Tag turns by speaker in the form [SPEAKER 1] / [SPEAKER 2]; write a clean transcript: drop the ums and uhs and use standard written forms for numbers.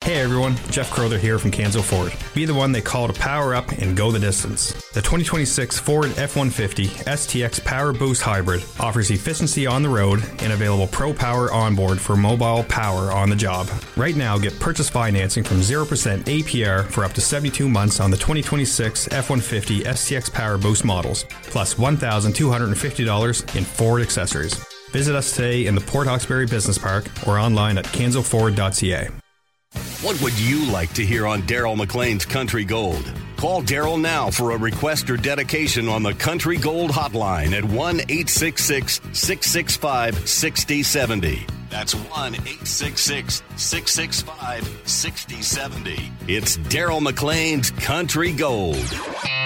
[SPEAKER 1] Hey everyone, Jeff Crowther here from Kanzo Ford. Be the one they call to power up and go the distance. The 2026 Ford F-150 STX Power Boost Hybrid offers efficiency on the road and available Pro Power onboard for mobile power on the job. Right now, get purchase financing from 0% APR for up to 72 months on the 2026 F-150 STX Power Boost models, plus $1,250 in Ford accessories. Visit us today in the Port Hawkesbury Business Park or online at kanzoford.ca.
[SPEAKER 2] What would you like to hear on Daryl McLean's Country Gold? Call Daryl now for a request or dedication on the Country Gold hotline at 1-866-665-6070. That's 1-866-665-6070. It's Daryl McLean's Country Gold.